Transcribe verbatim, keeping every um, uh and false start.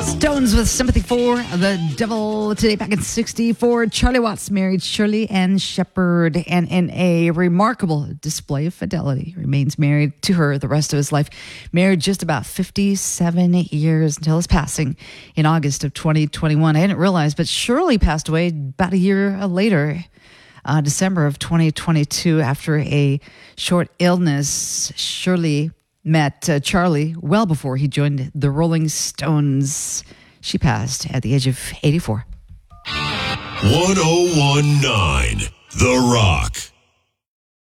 Stones with Sympathy for the Devil. Today, back in sixty-four, Charlie Watts married Shirley Ann Shepherd, and in a remarkable display of fidelity, remains married to her the rest of his life. Married just about fifty-seven years until his passing in August of twenty twenty-one. I didn't realize, but Shirley passed away about a year later, uh, December of twenty twenty-two, after a short illness. Shirley met uh, Charlie well before he joined the Rolling Stones. She passed at the age of eighty-four. one oh one point nine The Rock.